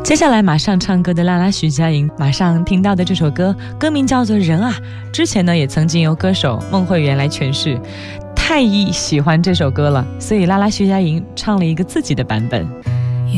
接下来马上唱歌的啦啦徐佳莹，马上听到的这首歌歌名叫做《人啊》，之前呢也曾经由歌手孟慧圆来诠释，太喜欢这首歌了，所以啦啦徐佳莹唱了一个自己的版本。